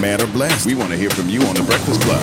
mad, or blessed? We want to hear from you on The Breakfast Club.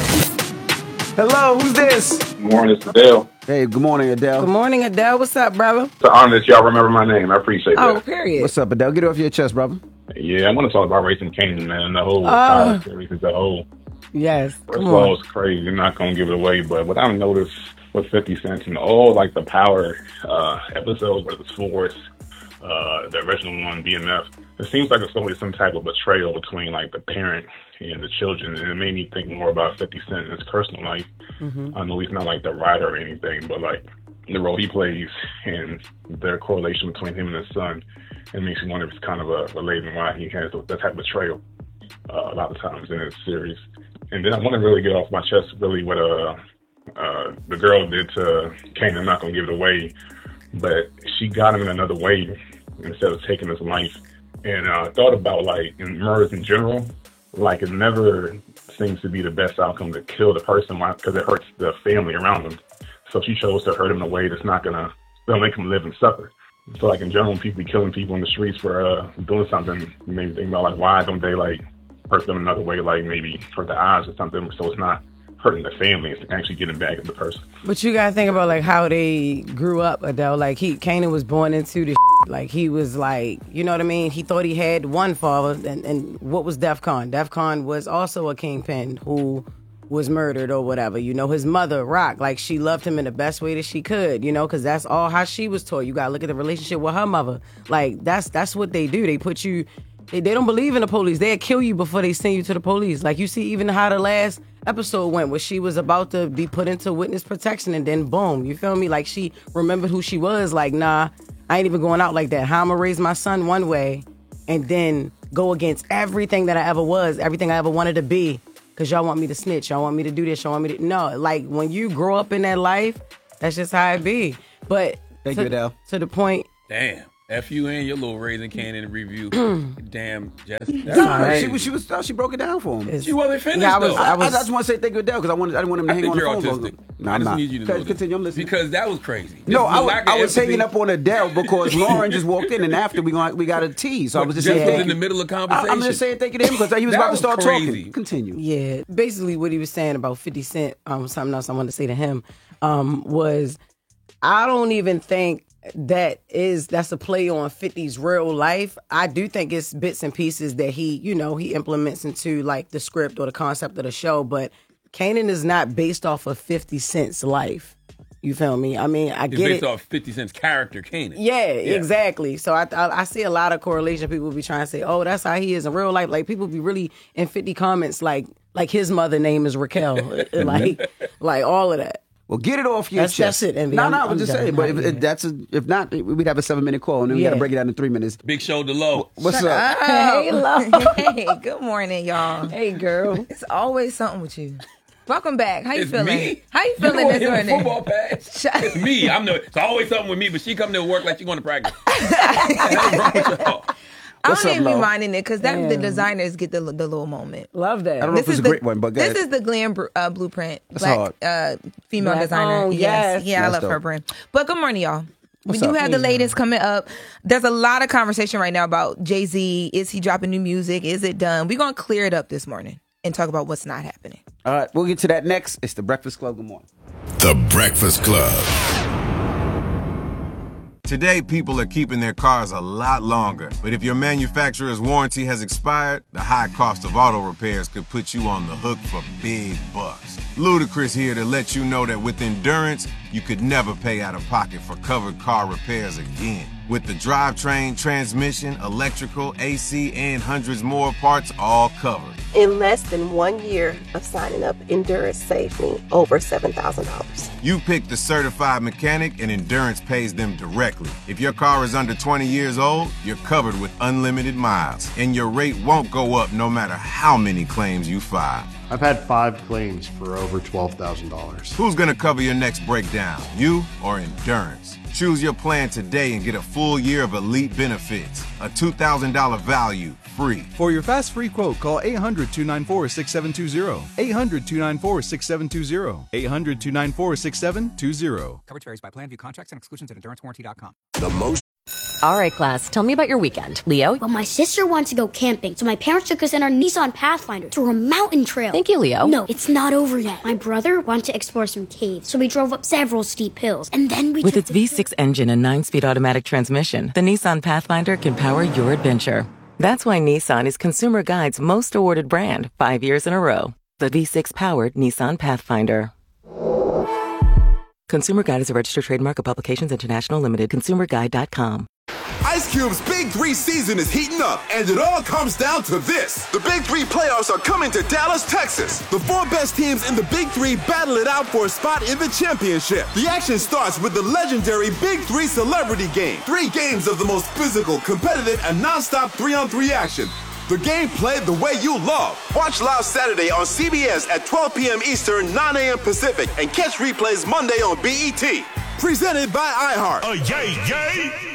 Hello, who's this? Good morning, it's Adele. Hey, good morning, Adele. Good morning, Adele. What's up, brother? It's an honor that y'all remember my name. I appreciate that. Oh, period. What's up, Adele? Get it off your chest, brother. Yeah, I want to talk about Raising Kanan, man. The whole entire series as a whole. Yes. First of all, it's crazy. I'm not going to give it away, but what I've noticed with 50 Cent and all, like, the Power episodes, whether it's Force, the original one, BMF, it seems like it's always some type of betrayal between, like, the parent and the children, and it made me think more about 50 Cent in his personal life. I know he's not, like, the writer or anything, but, like, the role he plays and their correlation between him and his son, it makes me wonder if it's kind of a relating why he has that type of betrayal a lot of times in his series. And then I want to really get off my chest really what the girl did to Kanan. I'm not going to give it away, but she got him in another way instead of taking his life. And I thought about, like, in murders in general, like, it never seems to be the best outcome to kill the person because it hurts the family around them. So she chose to hurt him in a way that's not going to make him live and suffer. So, like, in general, when people be killing people in the streets for doing something, you maybe think about, like, why don't they, like, hurt them another way, like maybe hurt the eyes or something, so it's not hurting the family, it's actually getting back at the person. But you gotta think about, like, how they grew up, Adele. Like, Kanan was born into the like, he was like, you know what I mean? He thought he had one father, and what was Def Con? Def Con was also a kingpin who was murdered or whatever. You know, his mother, Rock, like, she loved him in the best way that she could, you know, because that's all how she was taught. You gotta look at the relationship with her mother. Like, that's what they do. They put you... They don't believe in the police. They'll kill you before they send you to the police. Like, you see even how the last episode went, where she was about to be put into witness protection, and then boom, you feel me? Like, she remembered who she was. Like, nah, I ain't even going out like that. How I'm gonna raise my son one way and then go against everything that I ever was, everything I ever wanted to be, because y'all want me to snitch, y'all want me to do this, y'all want me to... No, like, when you grow up in that life, that's just how it be. But Thank you, Adele. To the point... Damn. F you and your little Raising Kanan review. Damn, Jess. She broke it down for him. She wasn't finished, yeah, though. I just want to say thank you, Adele, because I didn't want him to hang on the phone. Autistic. No, I I'm just not. need you to know this. Continue, I'm listening. Because that was crazy. No, I was hanging up on Adele because Lauren just walked in, and after we got a tease. So I was just saying, was in the middle of conversation. I'm just saying thank you to him because he was about to start talking. Continue. Yeah, basically what he was saying about 50 Cent, something else I wanted to say to him, was I don't even think that's a play on 50's real life. I do think it's bits and pieces that he implements into, like, the script or the concept of the show, but Kanan is not based off of 50 Cent's life. You feel me? I mean, I get it. It's based off 50 Cent's character, Kanan. Yeah, exactly. So I see a lot of correlation. People be trying to say, oh, that's how he is in real life. Like, people be really in 50 comments like his mother name is Raquel. like all of that. Well, get it off your chest. That's it, Envy. No, I was just saying. But if not, we'd have a 7-minute call, and then we got to break it down in 3 minutes. Big show to Lo. What's up? Hey, Lo. Hey, good morning, y'all. Hey, girl. It's always something with you. Welcome back. How you It's feeling? me? How you feeling this morning? Football pass. It's me. It's always something with me, but she come to work like she going to practice. What's wrong with y'all? I don't even be Lo? minding it because the designers get the little moment. Love that. I don't know if it's a great one, but this is the Glam Blueprint. That's Black female designer. Oh, yes. Yeah, I That's love her dope. brand. But good morning, y'all. What's we do up? have the latest coming up. There's a lot of conversation right now about Jay-Z. Is he dropping new music? Is it done? We're going to clear it up this morning and talk about what's not happening. All right, we'll get to that next. It's The Breakfast Club. Good morning. The Breakfast Club. Today, people are keeping their cars a lot longer. But if your manufacturer's warranty has expired, the high cost of auto repairs could put you on the hook for big bucks. Ludacris here to let you know that with Endurance, you could never pay out of pocket for covered car repairs again. With the drivetrain, transmission, electrical, AC, and hundreds more parts all covered. In less than 1 year of signing up, Endurance saved me over $7,000. You pick the certified mechanic and Endurance pays them directly. If your car is under 20 years old, you're covered with unlimited miles, and your rate won't go up no matter how many claims you file. I've had 5 claims for over $12,000. Who's gonna cover your next breakdown, you or Endurance? Choose your plan today and get a full year of elite benefits. A $2,000 value, free. For your fast free quote, call 800-294-6720. 800-294-6720. 800-294-6720. Coverage varies by plan. View contracts and exclusions at endurancewarranty.com. The most All right, class, tell me about your weekend. Leo? Well, my sister wants to go camping, so my parents took us in our Nissan Pathfinder through a mountain trail. Thank you, Leo. No, it's not over yet. My brother wanted to explore some caves, so we drove up several steep hills, and then we With its V6 engine and 9-speed automatic transmission, the Nissan Pathfinder can power your adventure. That's why Nissan is Consumer Guide's most awarded brand 5 years in a row. The V6-powered Nissan Pathfinder. Consumer Guide is a registered trademark of Publications International Limited. ConsumerGuide.com. Ice Cube's Big 3 season is heating up, and it all comes down to this. The Big 3 playoffs are coming to Dallas, Texas. The 4 best teams in the Big 3 battle it out for a spot in the championship. The action starts with the legendary Big 3 Celebrity Game. 3 games of the most physical, competitive, and non-stop 3-on-3 action. The game played the way you love. Watch live Saturday on CBS at 12 p.m. Eastern, 9 a.m. Pacific, and catch replays Monday on BET. Presented by iHeart. Yay, yay!